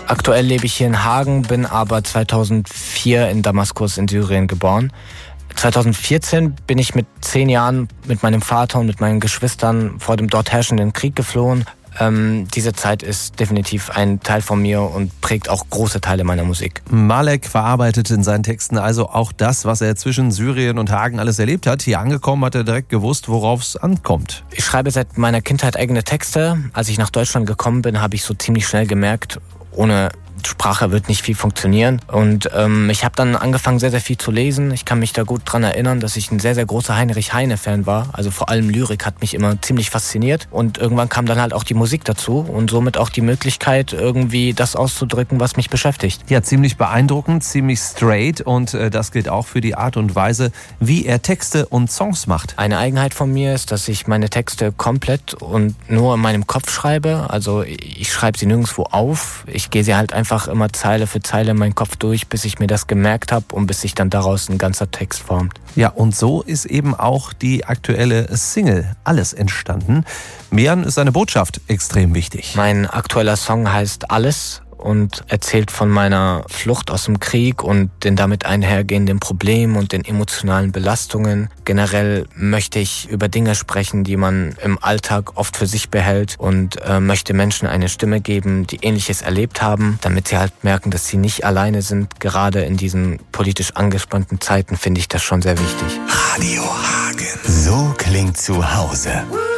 Aktuell lebe ich hier in Hagen, bin aber 2004 in Damaskus in Syrien geboren. 2014 bin ich mit 10 Jahren mit meinem Vater und mit meinen Geschwistern vor dem dort herrschenden Krieg geflohen. Diese Zeit ist definitiv ein Teil von mir und prägt auch große Teile meiner Musik. Malek verarbeitet in seinen Texten also auch das, was er zwischen Syrien und Hagen alles erlebt hat. Hier angekommen hat er direkt gewusst, worauf es ankommt. Ich schreibe seit meiner Kindheit eigene Texte. Als ich nach Deutschland gekommen bin, habe ich so ziemlich schnell gemerkt, ohne Sprache wird nicht viel funktionieren. Und ich habe dann angefangen, sehr, sehr viel zu lesen. Ich kann mich da gut dran erinnern, dass ich ein sehr, sehr großer Heinrich Heine-Fan war. Also vor allem Lyrik hat mich immer ziemlich fasziniert. Und irgendwann kam dann halt auch die Musik dazu und somit auch die Möglichkeit, irgendwie das auszudrücken, was mich beschäftigt. Ja, ziemlich beeindruckend, ziemlich straight und das gilt auch für die Art und Weise, wie er Texte und Songs macht. Eine Eigenheit von mir ist, dass ich meine Texte komplett und nur in meinem Kopf schreibe. Also ich schreibe sie nirgendwo auf. Ich gehe sie halt einfach immer Zeile für Zeile in meinen Kopf durch, bis ich mir das gemerkt habe und bis sich dann daraus ein ganzer Text formt. Ja, und so ist eben auch die aktuelle Single Alles entstanden. Mian, ist seine Botschaft extrem wichtig. Mein aktueller Song heißt Alles und erzählt von meiner Flucht aus dem Krieg und den damit einhergehenden Problemen und den emotionalen Belastungen. Generell möchte ich über Dinge sprechen, die man im Alltag oft für sich behält und möchte Menschen eine Stimme geben, die Ähnliches erlebt haben, damit sie halt merken, dass sie nicht alleine sind. Gerade in diesen politisch angespannten Zeiten finde ich das schon sehr wichtig. Radio Hagen. So klingt zu Hause.